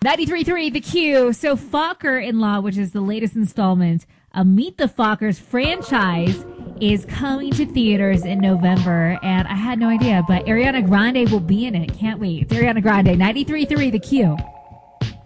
93.3 The Q. So Focker-in-Law, which is the latest installment of Meet the Fockers franchise, is coming to theaters in November. And I had no idea, but Ariana Grande will be in it. Can't wait. It's Ariana Grande, 93.3 The Q.